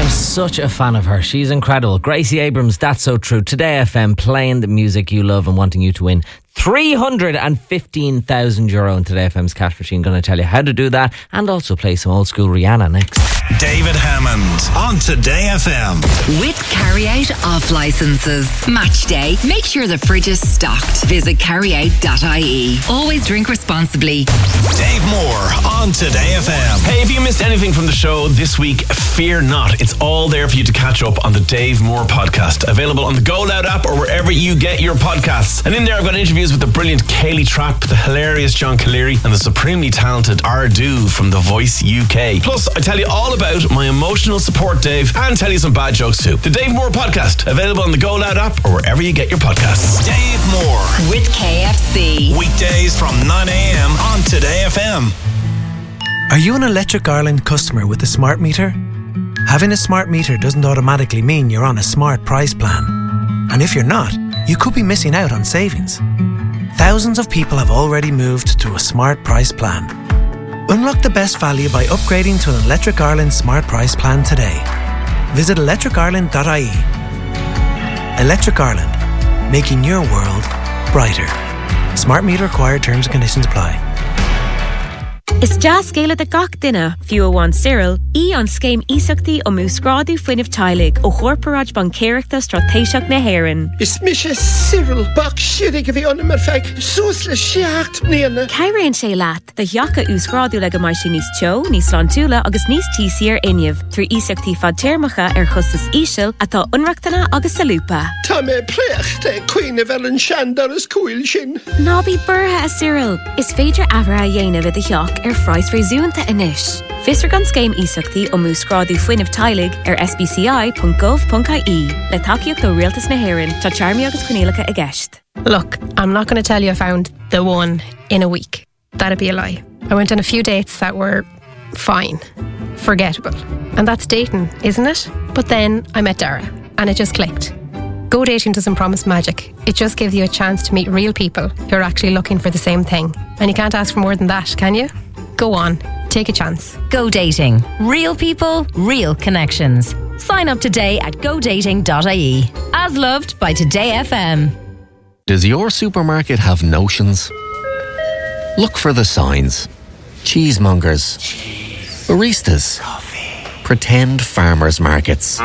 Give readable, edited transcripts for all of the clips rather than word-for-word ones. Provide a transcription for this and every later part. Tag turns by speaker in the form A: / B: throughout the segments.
A: I'm such a fan of her. She's incredible. Gracie Abrams, That's So True. Today FM, playing the music you love and wanting you to win €315,000 in Today FM's cash machine. Going to tell you how to do that and also play some old school Rihanna next.
B: David Hammond on Today FM.
C: With carry-out off licences. Match day. Make sure the fridge is stocked. Visit carryout.ie. Always drink responsibly.
B: Dave Moore on Today FM.
D: Hey, if you missed anything from the show this week, fear not. It's all there for you to catch up on the Dave Moore podcast. Available on the Go Loud app or wherever you get your podcasts. And in there I've got interviews with the brilliant Kaylee Trapp, the hilarious John Calleary and the supremely talented Ardu from The Voice UK. Plus, I tell you all about my emotional support, Dave, and tell you some bad jokes too. The Dave Moore podcast, available on the Go Loud app or wherever you get your podcasts.
B: Dave Moore
C: with KFC.
B: Weekdays from 9 a.m. on Today FM.
E: Are you an Electric Ireland customer with a smart meter? Having a smart meter doesn't automatically mean you're on a smart price plan. And if you're not, you could be missing out on savings. Thousands of people have already moved to a smart price plan. Unlock the best value by upgrading to an Electric Ireland smart price plan today. Visit electricireland.ie. Electric Ireland, making your world brighter. Smart meter required, terms and conditions apply.
F: Is jazz scéile de gach duine fiú amháin Cyril í an scéim ísachtaí ó múscráidú fuinneamh tailig ó chorparáid bancéireachta stratéiseach na hÉireann.
G: Is mise Cyril bach siúdig a bhí anna mar feig sús le seacht mbliana.
F: Caireann sé leat de theacha úscráidú le go mbeidh sé níos teo, níos lántiúla agus níos tíosaí ar inniamh trí ísachtaí fad téirmeacha ar chustas íseal atá unreachtainna agus salúpa.
G: Tá mé préocht cuoine bheith an seandar is cúil sin.
F: Ná bí burtha a Cyril. Is féidir ahra a dhéanamh i theach ar freies réisiúnta inis. Fistar gan scéim ísachtaí ó múscráidú fuinneamh tailig ar sbci.gov.ie le takeíocht ó rialtas na hÉireann tá Charmy agus Cornélacha a gceist.
H: Look, I'm not going to tell you I found the one in a week. That'd be a lie. I went on a few dates that were fine, forgettable. And that's dating, isn't it? But then I met Dara and it just clicked. Go dating doesn't promise magic. It just gives you a chance to meet real people who are actually looking for the same thing. And you can't ask for more than that, can you? Go on, take a chance.
I: Go dating. Real people, real connections. Sign up today at godating.ie. As loved by Today FM.
J: Does your supermarket have notions? Look for the signs. Cheesemongers. Baristas. Pretend farmers markets.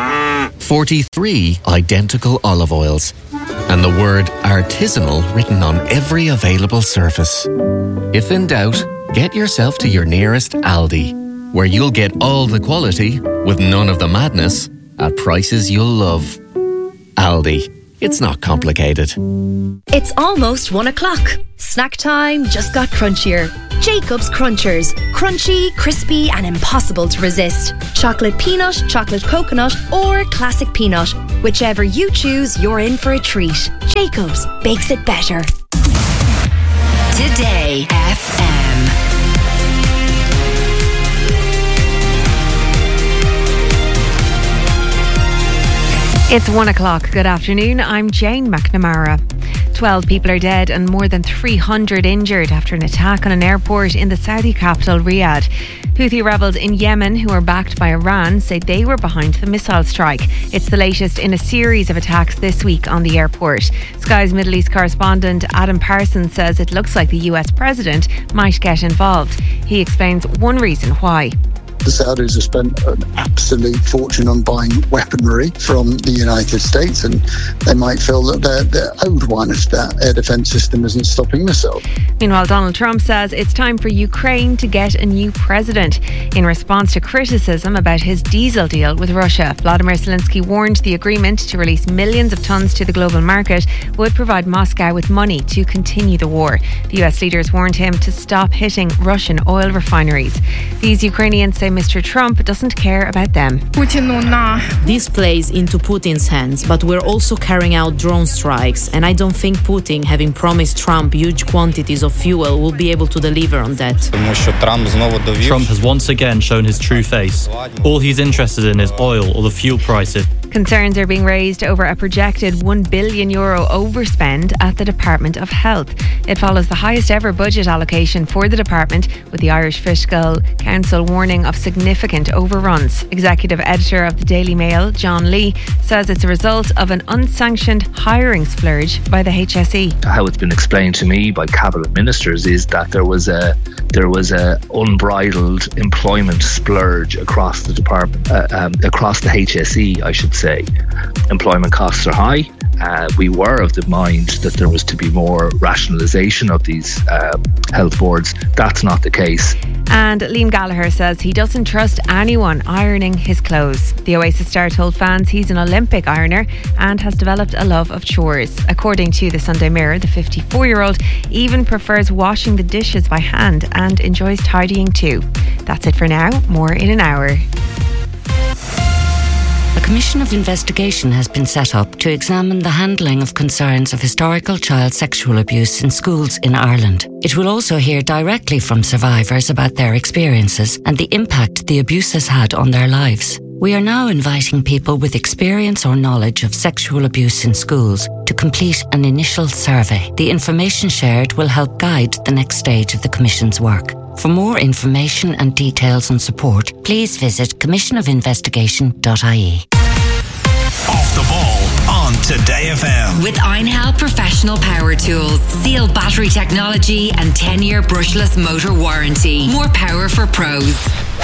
J: 43 identical olive oils. And the word artisanal written on every available surface. If in doubt, get yourself to your nearest Aldi, where you'll get all the quality with none of the madness at prices you'll love. Aldi. It's not complicated.
K: It's almost 1 o'clock. Snack time just got crunchier. Jacob's Crunchers. Crunchy, crispy and impossible to resist. Chocolate peanut, chocolate coconut or classic peanut. Whichever you choose, you're in for a treat. Jacob's bakes it better.
C: Today FM.
L: It's 1 o'clock. Good afternoon. I'm Jane McNamara. 12 people are dead and more than 300 injured after an attack on an airport in the Saudi capital, Riyadh. Houthi rebels in Yemen, who are backed by Iran, say they were behind the missile strike. It's the latest in a series of attacks this week on the airport. Sky's Middle East correspondent Adam Parsons says it looks like the US president might get involved. He explains one reason why.
M: The Saudis have spent an absolute fortune on buying weaponry from the United States, and they might feel that they're owed one if that air defence system isn't stopping missiles.
L: Meanwhile, Donald Trump says it's time for Ukraine to get a new president. In response to criticism about his diesel deal with Russia, Vladimir Zelensky warned the agreement to release millions of tons to the global market would provide Moscow with money to continue the war. The US leaders warned him to stop hitting Russian oil refineries. These Ukrainians say Mr. Trump doesn't care about them.
N: This plays into Putin's hands, but we're also carrying out drone strikes, and I don't think Putin, having promised Trump huge quantities of fuel, will be able to deliver on that.
O: Trump has once again shown his true face. All he's interested in is oil or the fuel prices.
L: Concerns are being raised over a projected €1 billion overspend at the Department of Health. It follows the highest ever budget allocation for the department, with the Irish Fiscal Council warning of significant overruns. Executive editor of the Daily Mail, John Lee, says it's a result of an unsanctioned hiring splurge by the HSE.
P: How it's been explained to me by cabinet ministers is that there was a unbridled employment splurge across the department, across the HSE, I should say. Employment costs are high. We were of the mind that there was to be more rationalisation of these health boards. That's not the case.
L: And Liam Gallagher says he doesn't trust anyone ironing his clothes. The Oasis star told fans he's an Olympic ironer and has developed a love of chores. According to the Sunday Mirror, the 54-year-old even prefers washing the dishes by hand and enjoys tidying too. That's it for now. More in an hour.
Q: A commission of investigation has been set up to examine the handling of concerns of historical child sexual abuse in schools in Ireland. It will also hear directly from survivors about their experiences and the impact the abuse has had on their lives. We are now inviting people with experience or knowledge of sexual abuse in schools to complete an initial survey. The information shared will help guide the next stage of the Commission's work. For more information and details and support, please visit commissionofinvestigation.ie.
B: Off the ball on Today FM.
C: With Einhell Professional Power Tools, Seal battery technology and 10-year brushless motor warranty. More power for pros.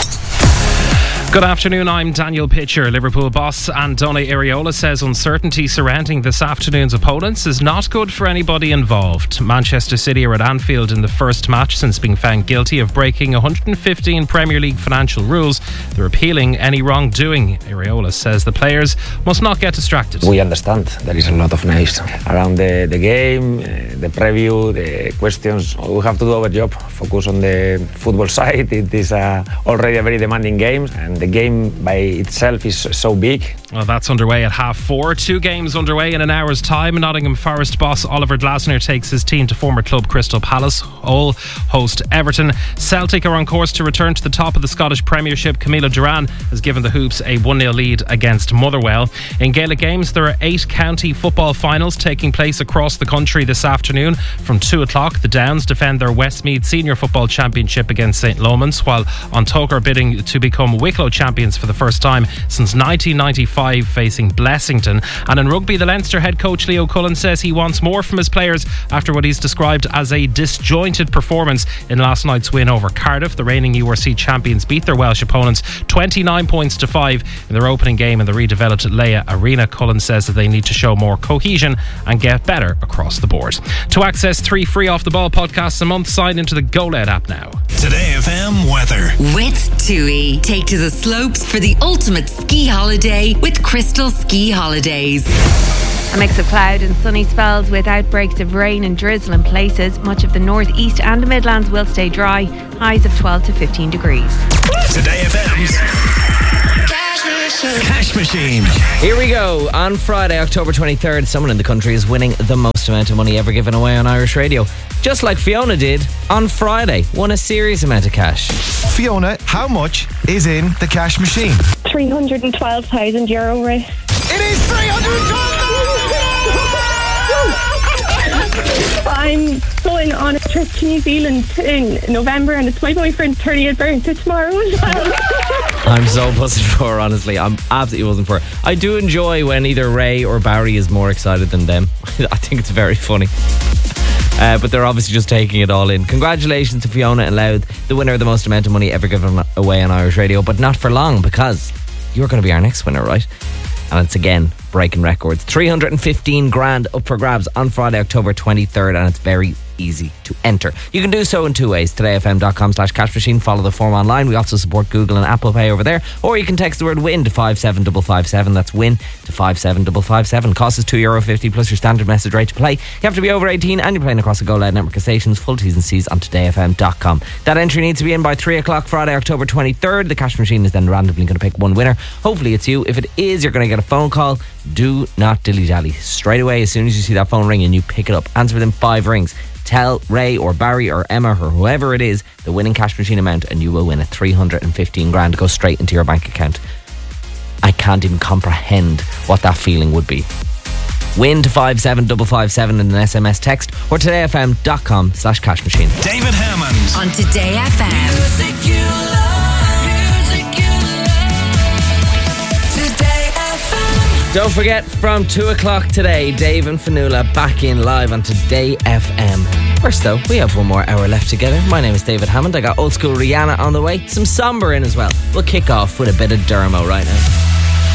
R: Good afternoon, I'm Daniel Pitcher. Liverpool boss Andoni Iraola says uncertainty surrounding this afternoon's opponents is not good for anybody involved. Manchester City are at Anfield in the first match since being found guilty of breaking 115 Premier League financial rules. They're appealing any wrongdoing. Iraola says the players must not get distracted.
S: We understand there is a lot of noise around the game, the preview, the questions. We have to do our job, focus on the football side. It is already a very demanding game, and the game by itself is so big.
R: Well, that's underway at 4:30. 2 games underway in an hour's time. Nottingham Forest boss Oliver Glasner takes his team to former club Crystal Palace. Hull host Everton. Celtic are on course to return to the top of the Scottish Premiership. Camilo Duran has given the Hoops a 1-0 lead against Motherwell. In Gaelic games, there are 8 county football finals taking place across the country this afternoon. From 2 o'clock, the Downs defend their Westmeath Senior Football Championship against St Lomans, while An Tóghair are bidding to become Wicklow champions for the first time since 1995, facing Blessington. And in rugby, the Leinster head coach Leo Cullen says he wants more from his players after what he's described as a disjointed performance in last night's win over Cardiff. The reigning URC champions beat their Welsh opponents 29 points to 5 in their opening game in the redeveloped Leia Arena. Cullen says that they need to show more cohesion and get better across the board. To access 3 free Off the Ball podcasts a month, sign into the GoLed app now.
B: Today FM weather.
C: With TUI, take to the slopes for the ultimate ski holiday with Crystal Ski Holidays.
L: A mix of cloud and sunny spells with outbreaks of rain and drizzle in places. Much of the northeast and the Midlands will stay dry. Highs of 12 to 15 degrees.
B: Today FM's Cash Machine.
A: Here we go. On Friday, October 23rd, someone in the country is winning the most amount of money ever given away on Irish radio. Just like Fiona did on Friday. Won a serious amount of cash.
T: Fiona, how much is in the cash machine?
U: €312,000, Ray.
T: It is 312,000!
U: I'm going on a trip to New Zealand in November, and it's my boyfriend's 30th birthday tomorrow as well.
A: I'm so buzzing for her, honestly. I'm absolutely buzzing for her. I do enjoy when either Ray or Barry is more excited than them. I think it's very funny. But they're obviously just taking it all in. Congratulations to Fiona and Louth, the winner of the most amount of money ever given away on Irish radio. But not for long, because you're going to be our next winner, right? And it's again breaking records. 315 grand up for grabs on Friday, October 23rd, and it's very easy to enter. You can do so in 2 ways. todayfm.com/cash machine. Follow the form online. We also support Google and Apple Pay over there. Or you can text the word WIN to 57557. That's WIN to 57557. Cost is €2.50 plus your standard message rate to play. You have to be over 18 and you're playing across the GoLed network of stations. Full T's and C's on todayfm.com. That entry needs to be in by 3 o'clock Friday, October 23rd. The cash machine is then randomly going to pick one winner. Hopefully it's you. If it is, you're going to get a phone call. Do not dilly-dally. Straight away, as soon as you see that phone ring and you pick it up, answer within 5 rings. Tell Ray or Barry or Emma or whoever it is the winning cash machine amount, and you will win a 315 grand to go straight into your bank account. I can't even comprehend what that feeling would be. Win to 57557 in an SMS text or todayfm.com/cash machine.
B: David Hammond
C: on Today FM. Music you love, music
A: Don't forget, from 2 o'clock today, Dave and Fanula back in live on Today FM. First though, we have one more hour left together. My name is David Hammond. I got old school Rihanna on the way. Some Somber in as well. We'll kick off with a bit of Dermo right now.